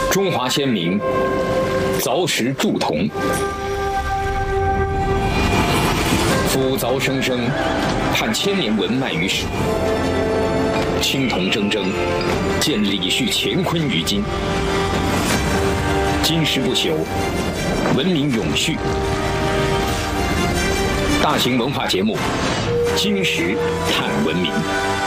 中华先民凿石铸铜，夫凿生生，盼千年文脉于史。青铜铮铮，见李旭乾坤于今。金石不朽，文明永续。大型文化节目《金石探文明》。